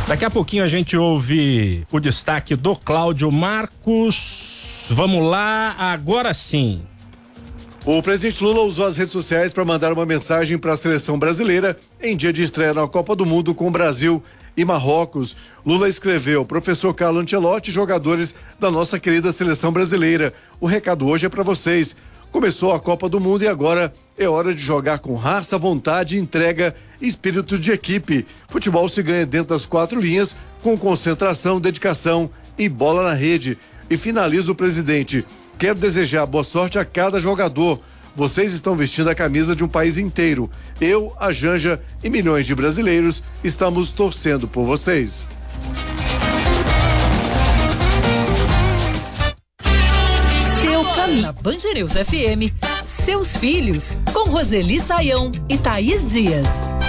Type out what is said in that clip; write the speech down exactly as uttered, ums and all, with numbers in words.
Daqui a pouquinho a gente ouve o destaque do Cláudio Marcos. Vamos lá, agora sim. O presidente Lula usou as redes sociais para mandar uma mensagem para a seleção brasileira em dia de estreia na Copa do Mundo com Brasil e Marrocos. Lula escreveu: professor Carlo Ancelotti, jogadores da nossa querida seleção brasileira, o recado hoje é para vocês. Começou a Copa do Mundo e agora é hora de jogar com raça, vontade, entrega e espírito de equipe. Futebol se ganha dentro das quatro linhas, com concentração, dedicação e bola na rede. E finaliza o presidente: quero desejar boa sorte a cada jogador. Vocês estão vestindo a camisa de um país inteiro. Eu, a Janja e milhões de brasileiros estamos torcendo por vocês. Seu caminho. Na Band News F M, seus filhos, com Roseli Saião e Thaís Dias.